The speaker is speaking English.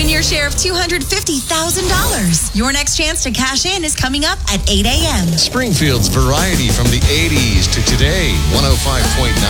Win your share of $250,000. Your next chance to cash in is coming up at 8 a.m. Springfield's variety from the 80s to today. 105.9